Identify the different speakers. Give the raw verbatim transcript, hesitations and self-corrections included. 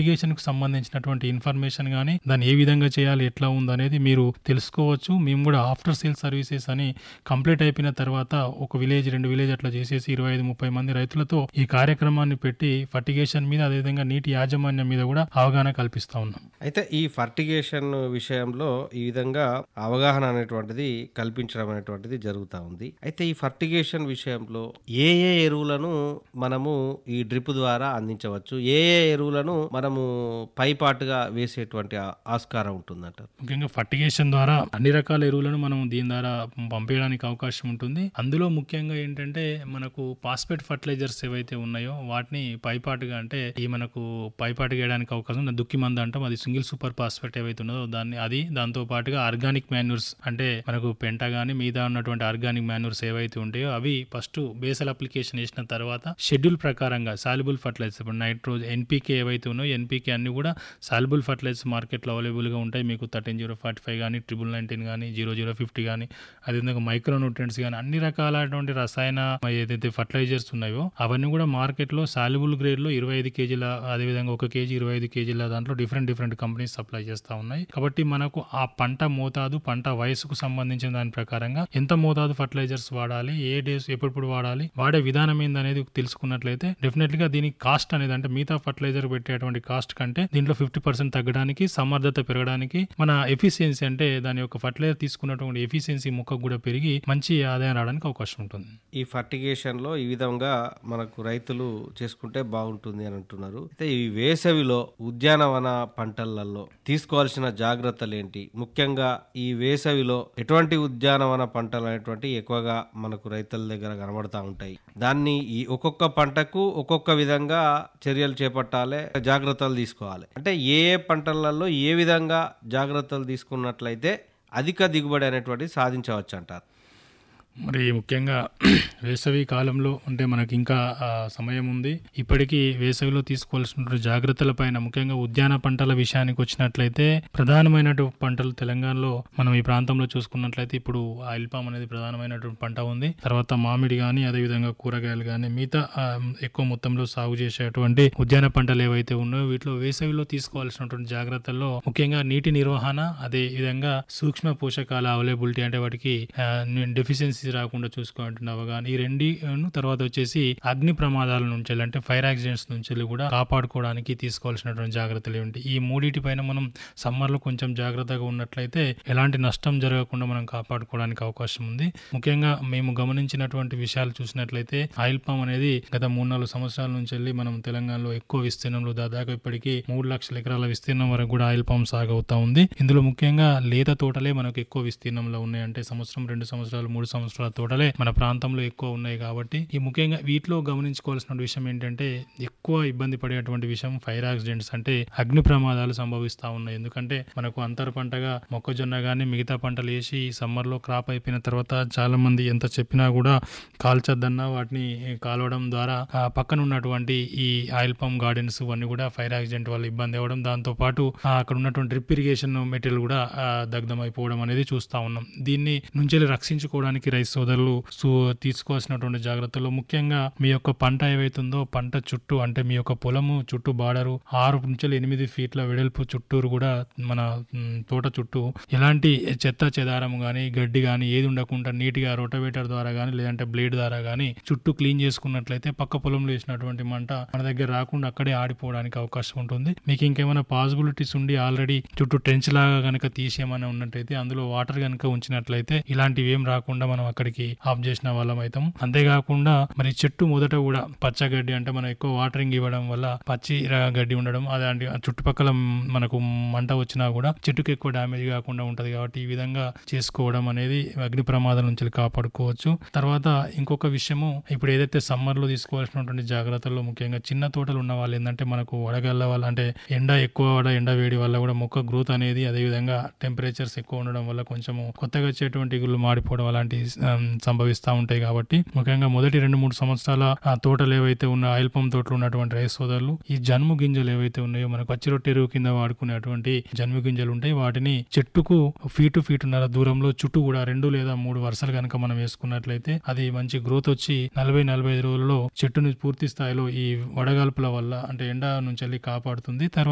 Speaker 1: Fertigation కు సంబంధించినటువంటి information గానీ దాన్ని ఏ విధంగా చేయాలి, ఎట్లా ఉందనేది మీరు తెలుసుకోవచ్చు. మేము కూడా ఆఫ్టర్ సేల్ సర్వీసెస్ అని కంప్లీట్ అయిపోయిన తర్వాత ఒక విలేజ్ రెండు విలేజ్ అట్లా చేసేసి ఇరవై ఐదు ముప్పై మంది రైతులతో ఈ కార్యక్రమాన్ని పెట్టి ఫర్టిగేషన్ మీద అదేవిధంగా నీటి యాజమాన్యం మీద కూడా అవగాహన కల్పిస్తా ఉన్నాం.
Speaker 2: అయితే ఈ ఫర్టిగేషన్ విషయంలో ఈ విధంగా అవగాహన అనేటువంటిది కల్పించడం అనేటువంటిది జరుగుతూ ఉంది. అయితే ఈ ఫర్టిగేషన్ విషయంలో ఏ ఏ ఎరువులను మనము ఈ డ్రిప్ ద్వారా అందించవచ్చు, ఏ ఏ ఎరువులను మనము పైపాటుగా వేసేటువంటి ఆ- ఆస్కారం ఉంటుందంటారు?
Speaker 1: ముఖ్యంగా ఫర్టిగేషన్ ద్వారా అన్ని రకాల ఎరువులను మనం దీని ద్వారా పంపించడానికి అవకాశం ఉంటుంది. అందులో ముఖ్యంగా ఏంటంటే మనకు పాస్పేట్ ఫర్టిలైజర్స్ ఏవైతే ఉన్నాయో వాటిని పైపాటుగా అంటే ఈ మనకు పైపాటుగా వేయడానికి అవకాశం ఉంది. దుక్కి మందు అంటాం, అది సింగిల్ సూపర్ ఫాస్ఫేట్ ఏవైతే ఉన్నదో దాన్ని అది దాంతో పాటుగా ఆర్గానిక్ మాన్యూర్స్ అంటే మనకు పెంట గానీ మిగతా ఉన్నటువంటి ఆర్గానిక్ మాన్యూర్స్ ఏవైతే ఉంటాయో అవి ఫస్ట్ బేసల్ అప్లికేషన్ వేసిన తర్వాత షెడ్యూల్ ప్రకారంగా సాల్యుబుల్ ఫర్టిలైజర్స్ ఇప్పుడు నైట్రోజన్ ఎన్పీకే ఏవైతే ఉన్నాయో ఎన్పీకే అన్ని కూడా సాల్యుబుల్ ఫర్టిలైజర్స్ మార్కెట్లో అవైలబుల్ గా ఉంటాయి. మీకు థర్టీన్ జీరో ఫార్టీ ఫైవ్ కానీ ట్రిపుల్ నైన్టీన్ కానీ జీరో జీరో ఫిఫ్టీ కానీ అదేవిధంగా మైక్రో న్యూట్రియంట్స్ కానీ అన్ని రకాలైనటువంటి రసాయన ఏదైతే ఫర్టిలైజర్స్ ఉన్నాయో అవన్నీ కూడా మార్కెట్లో సాల్యుబుల్ గ్రేడ్ లో ఇరవై ఐదు కేజీల అదేవిధంగా ఒక కేజీ ఇరవై ఐదు కేజీల దాంట్లో డిఫరెంట్ డిఫరెంట్ కంపెనీస్ సప్లై చేస్తా ఉన్నాయి. కాబట్టి మనకు ఆ పంట మోతాదు పంట వయసుకు సంబంధించిన దాని ప్రకారంగా ఎంత మోతాదు ఫర్టిలైజర్స్ వాడాలి, ఏ డేస్ ఎప్పుడెప్పుడు వాడాలి, వాడే విధానం ఏందనేది తెలుసుకున్నట్లయితే డెఫినెట్ గా దీనికి కాస్ట్ అనేది అంటే మిగతా ఫర్టిలైజర్ పెట్టేటువంటి కాస్ట్ కంటే దీంట్లో ఫిఫ్టీ పర్సెంట్ తగ్గడానికి, సమర్థత పెరగడానికి, మన ఎఫిషియన్సీ అంటే దాని యొక్క ఫర్టిలైజర్ తీసుకున్నటువంటి ఎఫిషియన్సీ మొక్కకు కూడా పెరిగి మంచి ఆదాయం రావడానికి అవకాశం ఉంటుంది.
Speaker 2: ఈ ఫర్టిగేషన్ లో ఈ విధంగా మనకు రైతులు చేసుకుంటే బాగుంటుంది అని అంటున్నారు. అయితే ఈ వేసవిలో ఉద్యానవన పంటలలో తీసుకోవాల్సిన జాగ్రత్తలు ఏంటి? ముఖ్యంగా ఈ వేసవిలో ఎటువంటి ఉద్యానవన పంటలు అనేటువంటి ఎక్కువగా మనకు రైతుల దగ్గర కనబడతా ఉంటాయి. దాన్ని ఈ ఒక్కొక్క పంటకు ఒక్కొక్క విధంగా చర్యలు చేపట్టాలి, జాగ్రత్తలు తీసుకోవాలి. అంటే ఏ ఏ పంటలలో ఏ విధంగా జాగ్రత్తలు తీసుకున్నట్లయితే అధిక దిగుబడి అనేటువంటి సాధించవచ్చు అంటారు?
Speaker 1: మరి ముఖ్యంగా వేసవి కాలంలో అంటే మనకి ఇంకా ఆ, సమయం ఉంది. ఇప్పటికీ వేసవిలో తీసుకోవాల్సిన జాగ్రత్తల పైన ముఖ్యంగా ఉద్యాన పంటల విషయానికి వచ్చినట్లయితే ప్రధానమైనటువంటి పంటలు తెలంగాణలో మనం ఈ ప్రాంతంలో చూసుకున్నట్లయితే ఇప్పుడు ఆయిల్ పామ్ అనేది ప్రధానమైనటువంటి పంట ఉంది. తర్వాత మామిడి కానీ అదేవిధంగా కూరగాయలు కానీ మిగతా ఆ, ఎక్కువ మొత్తంలో సాగు చేసేటువంటి ఉద్యాన పంటలు ఏవైతే ఉన్నాయో వీటిలో వేసవిలో తీసుకోవాల్సినటువంటి జాగ్రత్తల్లో ముఖ్యంగా నీటి నిర్వహణ, అదే విధంగా సూక్ష్మ పోషకాల అవైలబిలిటీ అంటే వాటికి డెఫిషియన్సీ రాకుండా చూసుకోవాలంటే అవగాహన, ఈ రెండు తర్వాత వచ్చేసి అగ్ని ప్రమాదాల నుంచి అంటే ఫైర్ యాక్సిడెంట్స్ నుంచి కూడా కాపాడుకోవడానికి తీసుకోవాల్సినటువంటి జాగ్రత్తలు ఏంటి? ఈ మూడింటి పైన మనం సమ్మర్ లో కొంచెం జాగ్రత్తగా ఉన్నట్లయితే ఎలాంటి నష్టం జరగకుండా మనం కాపాడుకోవడానికి అవకాశం ఉంది. ముఖ్యంగా మేము గమనించినటువంటి విషయాలు చూసినట్లయితే ఆయిల్ పామ్ అనేది గత మూడు నాలుగు సంవత్సరాల నుంచి వెళ్ళి మనం తెలంగాణలో ఎక్కువ విస్తీర్ణంలో దాదాపు ఇప్పటికీ మూడు లక్షల ఎకరాల విస్తీర్ణం వరకు కూడా ఆయిల్ పామ్ సాగు అవుతా ఉంది. ఇందులో ముఖ్యంగా లేత తోటలే మనకు ఎక్కువ విస్తీర్ణంలో ఉన్నాయి. అంటే సంవత్సరం రెండు సంవత్సరాలు మూడు సంవత్సరాల తోటలే మన ప్రాంతంలో ఎక్కువ ఉన్నాయి. కాబట్టి ఈ ముఖ్యంగా వీటిలో గమనించుకోవాల్సిన విషయం ఏంటంటే ఎక్కువ ఇబ్బంది పడేటువంటి విషయం ఫైర్ యాక్సిడెంట్స్ అంటే అగ్ని ప్రమాదాలు సంభవిస్తా ఉన్నాయి. ఎందుకంటే మనకు అంతర పంటగా మొక్కజొన్న గానీ మిగతా పంటలు వేసి సమ్మర్ లో క్రాప్ అయిపోయిన తర్వాత చాలా మంది ఎంత చెప్పినా కూడా కాల్చొద్దన్నా వాటిని కాలవడం ద్వారా ఆ పక్కన ఉన్నటువంటి ఈ ఆయిల్ పామ్ గార్డెన్స్ ఇవన్నీ కూడా ఫైర్ యాక్సిడెంట్ వల్ల ఇబ్బంది అవ్వడం, దాంతో పాటు అక్కడ ఉన్నటువంటి డ్రిప్ ఇరిగేషన్ మెటీరియల్ కూడా దగ్ధం అయిపోవడం అనేది చూస్తా ఉన్నాం. దీన్ని నుంచి రక్షించుకోవడానికి రైతు సోదరులు తీసుకోవాల్సినటువంటి జాగ్రత్తలు ముఖ్యంగా మీ యొక్క పంట ఏవైతుందో పంట చుట్టూ అంటే మీ యొక్క పొలము చుట్టూ బార్డరు ఆరు నుంచి ఎనిమిది ఫీట్ల వెడల్పు చుట్టూరు కూడా మన తోట చుట్టూ ఎలాంటి చెత్త చెదారం గానీ గడ్డి గానీ ఏది ఉండకుండా నీట్గా రోటవేటర్ ద్వారా గానీ లేదంటే బ్లేడ్ ద్వారా గానీ చుట్టూ క్లీన్ చేసుకున్నట్లయితే పక్క పొలంలో వేసినటువంటి మంట మన దగ్గర రాకుండా అక్కడే ఆడిపోవడానికి అవకాశం ఉంటుంది. మీకు ఇంకేమైనా పాసిబిలిటీస్ ఉండి ఆల్రెడీ చుట్టూ ట్రెంచ్ లాగా కనుక తీసేయమని ఉన్నట్టయితే అందులో వాటర్ కనుక ఉంచినట్లయితే ఇలాంటివి ఏం రాకుండా మనం అక్కడికి ఆఫ్ చేసిన వాళ్ళం అవుతాం. అంతేకాకుండా మరి చెట్టు మొదట కూడా పచ్చగడ్డి అంటే మనం ఎక్కువ వాటరింగ్ ఇవ్వడం వల్ల పచ్చి గడ్డి ఉండడం అలాంటి చుట్టుపక్కల మనకు మంట వచ్చినా కూడా చెట్టుకు ఎక్కువ డ్యామేజ్ కాకుండా ఉంటది. కాబట్టి ఈ విధంగా చేసుకోవడం అనేది అగ్ని ప్రమాదాల నుంచి కాపాడుకోవచ్చు. తర్వాత ఇంకొక విషయము ఇప్పుడు ఏదైతే సమ్మర్ లో తీసుకోవాల్సినటువంటి జాగ్రత్తల్లో ముఖ్యంగా చిన్న తోటలు ఉన్న వాళ్ళు ఏంటంటే మనకు వడగళ్ళ వల్ల అంటే ఎండ ఎక్కువ వడ ఎండ వేడి వల్ల కూడా మొక్క గ్రోత్ అనేది అదేవిధంగా టెంపరేచర్స్ ఎక్కువ ఉండడం వల్ల కొంచెము కొత్తగా వచ్చేటువంటి ఇగుళ్ళు మాడిపోవడం అలాంటి సంభవిస్తూ ఉంటాయి. కాబట్టి ముఖ్యంగా మొదటి రెండు మూడు సంవత్సరాల ఆ తోటలు ఏవైతే ఉన్న ఆయిల్ పంప్ తోటలు ఉన్నటువంటి రైతు సోదరులు ఈ జన్ము గింజలు ఏవైతే ఉన్నాయో మనకు పచ్చి రొట్టె కింద వాడుకునేటువంటి జన్ము గింజలు ఉంటాయి. వాటిని చెట్టుకు ఫీటు ఫీటున్నర దూరంలో చుట్టూ కూడా రెండు లేదా మూడు వరుసలు కనుక మనం వేసుకున్నట్లయితే అది మంచి గ్రోత్ వచ్చి నలభై నలభై ఐదు రోజుల్లో చెట్టుని పూర్తి స్థాయిలో ఈ వడగాల్పుల వల్ల అంటే ఎండ నుంచి వెళ్ళి కాపాడుతుంది. తర్వాత